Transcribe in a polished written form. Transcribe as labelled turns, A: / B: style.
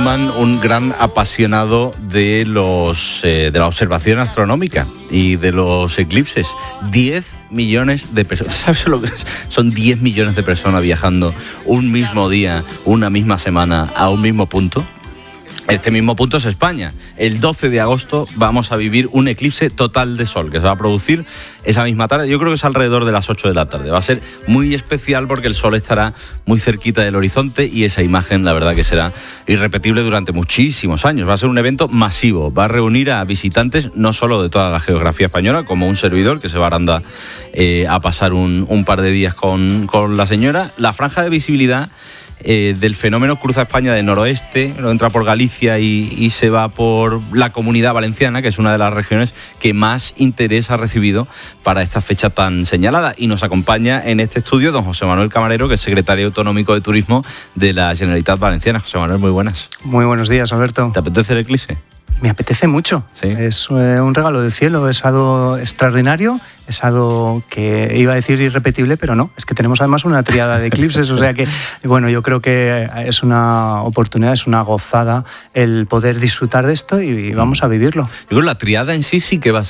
A: Newman, un gran apasionado de la observación astronómica y de los eclipses. 10 millones de personas. ¿Sabes lo que es? Son 10 millones de personas viajando un mismo día, una misma semana, a un mismo punto. Este mismo punto es España. El 12 de agosto vamos a vivir un eclipse total de sol que se va a producir esa misma tarde. Yo creo que es alrededor de las 8 de la tarde. Va a ser muy especial porque el sol estará muy cerquita del horizonte y esa imagen, la verdad, que será irrepetible durante muchísimos años. Va a ser un evento masivo. Va a reunir a visitantes no solo de toda la geografía española, como un servidor que se va a Aranda a pasar un par de días con la señora. La franja de visibilidad del fenómeno cruza España de noroeste, lo entra por Galicia y se va por la Comunidad Valenciana, que es una de las regiones que más interés ha recibido para esta fecha tan señalada. Y nos acompaña en este estudio don José Manuel Camarero, que es secretario autonómico de Turismo de la Generalitat Valenciana. José Manuel, muy buenas.
B: Muy buenos días, Alberto.
A: ¿Te apetece el eclipse?
B: Me apetece mucho.
A: ¿Sí?
B: Es un regalo del cielo, es algo extraordinario, es algo que iba a decir irrepetible, pero no. Es que tenemos además una triada de eclipses, o sea que, bueno, yo creo que es una oportunidad, es una gozada el poder disfrutar de esto y vamos a vivirlo.
A: Yo creo que la triada en sí que va a